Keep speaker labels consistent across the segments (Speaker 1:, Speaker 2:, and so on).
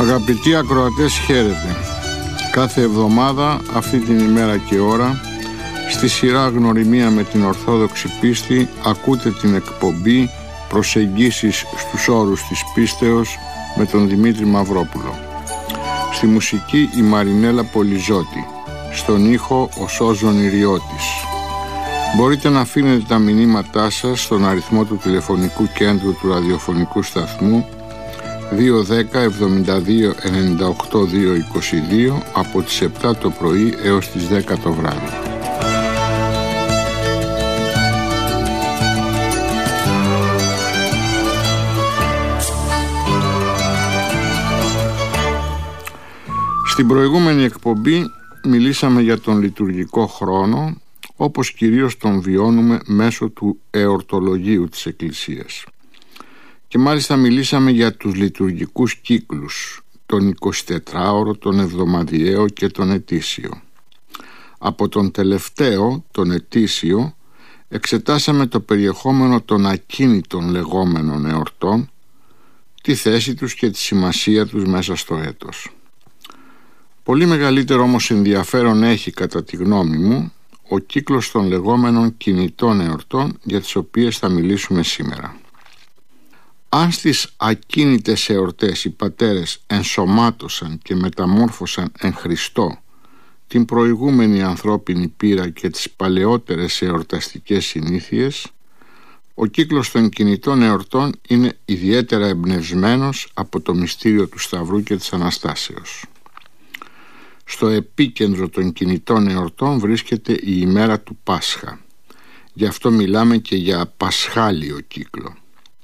Speaker 1: Αγαπητοί ακροατές, χαίρετε. Κάθε εβδομάδα αυτή την ημέρα και ώρα στη σειρά Γνωριμία με την Ορθόδοξη Πίστη ακούτε την εκπομπή Προσεγγίσεις στους όρους της πίστεως με τον Δημήτρη Μαυρόπουλο. Στη μουσική η Μαρινέλα Πολυζώτη, στον ήχο ο Σώζον Ιριώτης. Μπορείτε να αφήνετε τα μηνύματά σας στον αριθμό του τηλεφωνικού κέντρου του ραδιοφωνικού σταθμού 210 72 98 222 από τις 7 το πρωί έως τις 10 το βράδυ. Στην προηγούμενη εκπομπή μιλήσαμε για τον λειτουργικό χρόνο, όπως κυρίως τον βιώνουμε μέσω του εορτολογίου της Εκκλησίας. Και μάλιστα μιλήσαμε για τους λειτουργικούς κύκλους, τον 24ωρο, τον εβδομαδιαίο και τον ετήσιο. Από τον τελευταίο, τον ετήσιο, εξετάσαμε το περιεχόμενο των ακίνητων λεγόμενων εορτών, τη θέση τους και τη σημασία τους μέσα στο έτος. Πολύ μεγαλύτερο όμως ενδιαφέρον έχει, κατά τη γνώμη μου, ο κύκλος των λεγόμενων κινητών εορτών, για τις οποίες θα μιλήσουμε σήμερα. Αν στις ακίνητες εορτές οι πατέρες ενσωμάτωσαν και μεταμόρφωσαν εν Χριστώ την προηγούμενη ανθρώπινη πείρα και τις παλαιότερες εορταστικές συνήθειες, ο κύκλος των κινητών εορτών είναι ιδιαίτερα εμπνευσμένος από το μυστήριο του Σταυρού και της Αναστάσεως. Στο επίκεντρο των κινητών εορτών βρίσκεται η ημέρα του Πάσχα. Γι' αυτό μιλάμε και για πασχάλιο κύκλο.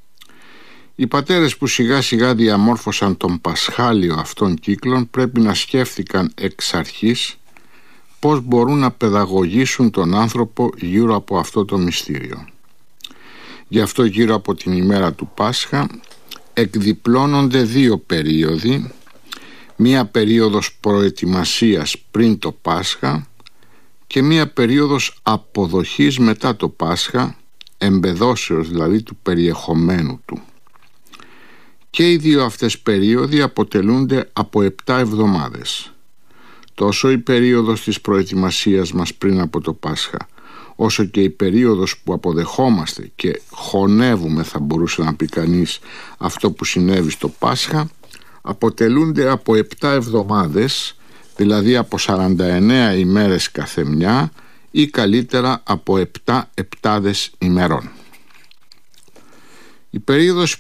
Speaker 1: Οι πατέρες που σιγά σιγά διαμόρφωσαν τον πασχάλιο αυτών κύκλων πρέπει να σκέφτηκαν εξ αρχής πώς μπορούν να παιδαγωγήσουν τον άνθρωπο γύρω από αυτό το μυστήριο. Γι' αυτό γύρω από την ημέρα του Πάσχα εκδιπλώνονται δύο περίοδοι, μία περίοδος προετοιμασίας πριν το Πάσχα και μία περίοδος αποδοχής μετά το Πάσχα, εμπεδώσεως δηλαδή του περιεχομένου του. Και οι δύο αυτές περίοδοι αποτελούνται από 7 εβδομάδες. Τόσο η περίοδος της προετοιμασίας μας πριν από το Πάσχα, όσο και η περίοδος που αποδεχόμαστε και χωνεύουμε, θα μπορούσε να πει κανείς, αυτό που συνέβη στο Πάσχα, αποτελούνται από 7 εβδομάδες, δηλαδή από 49 ημέρες καθεμιά ή καλύτερα από 7 επτάδες ημερών. Η περίοδος